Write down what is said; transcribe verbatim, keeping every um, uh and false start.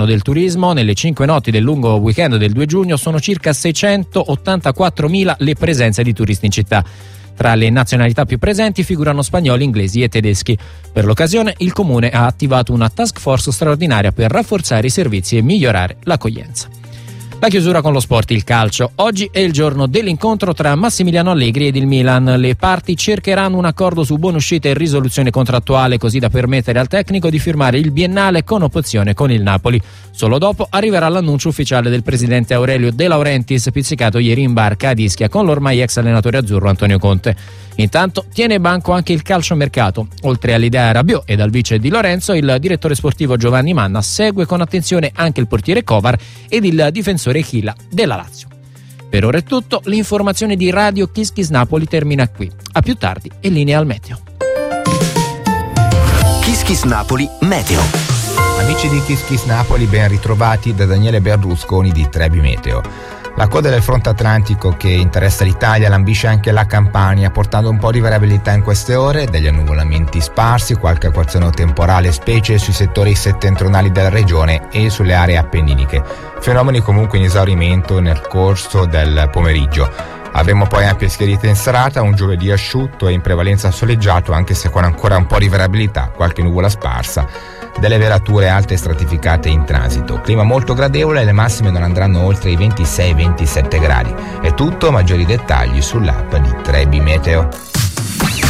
del turismo. Nelle cinque notti del lungo weekend del due giugno sono circa seicentottantaquattromila le presenze di turisti in città. Tra le nazionalità più presenti figurano spagnoli, inglesi e tedeschi. Per l'occasione il comune ha attivato una task force straordinaria per rafforzare i servizi e migliorare l'accoglienza. La chiusura con lo sport, il calcio. Oggi è il giorno dell'incontro tra Massimiliano Allegri ed il Milan. Le parti cercheranno un accordo su buonuscita e risoluzione contrattuale, così da permettere al tecnico di firmare il biennale con opzione con il Napoli. Solo dopo arriverà l'annuncio ufficiale del presidente Aurelio De Laurentiis, pizzicato ieri in barca ad Ischia con l'ormai ex allenatore azzurro Antonio Conte. Intanto tiene banco anche il calciomercato. Oltre all'idea Rabiot e al vice Di Lorenzo, il direttore sportivo Giovanni Manna segue con attenzione anche il portiere Kovar ed il difensore Hila della Lazio. Per ora è tutto, l'informazione di Radio Kiss Kiss Napoli termina qui. A più tardi e linea al meteo. Kiss Kiss Napoli Meteo. Amici di Kiss Kiss Napoli, ben ritrovati da Daniele Berlusconi di Trebi Meteo. La coda del fronte atlantico che interessa l'Italia lambisce anche la Campania, portando un po' di variabilità in queste ore, degli annuvolamenti sparsi, qualche acquazzone temporale, specie sui settori settentrionali della regione e sulle aree appenniniche. Fenomeni comunque in esaurimento nel corso del pomeriggio. Avremo poi ampie schiarite in serata, un giovedì asciutto e in prevalenza soleggiato, anche se con ancora un po' di variabilità, qualche nuvola sparsa, delle velature alte stratificate in transito. Clima molto gradevole e le massime non andranno oltre i ventisei ventisette gradi. È tutto, maggiori dettagli sull'app di Trebi Meteo.